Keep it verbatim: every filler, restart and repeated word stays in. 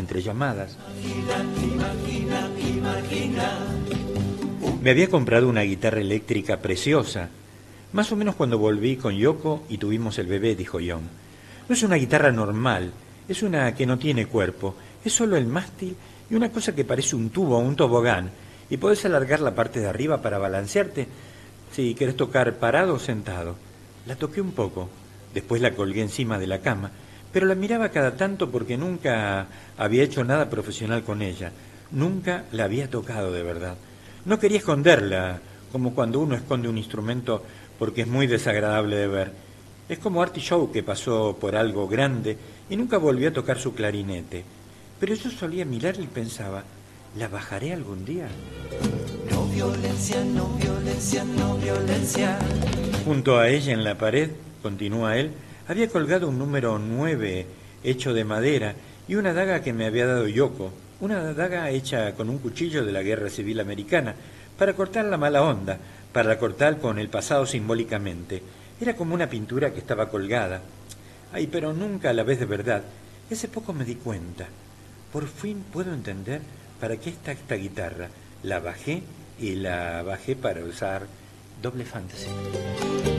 entre llamadas. Me había comprado una guitarra eléctrica preciosa, más o menos cuando volví con Yoko y tuvimos el bebé, dijo John. No es una guitarra normal, es una que no tiene cuerpo, es solo el mástil y una cosa que parece un tubo o un tobogán, y podés alargar la parte de arriba para balancearte si querés tocar parado o sentado. La toqué un poco, después la colgué encima de la cama, pero la miraba cada tanto porque nunca había hecho nada profesional con ella, nunca la había tocado de verdad. No quería esconderla, como cuando uno esconde un instrumento porque es muy desagradable de ver. Es como Artie Shaw, que pasó por algo grande y nunca volvió a tocar su clarinete. Pero yo solía mirar y pensaba, ¿la bajaré algún día? No violencia, no violencia, no violencia. Junto a ella en la pared, continúa él, había colgado un número nueve hecho de madera y una daga que me había dado Yoko, una daga hecha con un cuchillo de la Guerra Civil Americana, para cortar la mala onda, para cortar con el pasado simbólicamente. Era como una pintura que estaba colgada. Ay, pero nunca a la vez de verdad. Hace poco me di cuenta. Por fin puedo entender para qué está esta guitarra. La bajé y la bajé para usar Double Fantasy.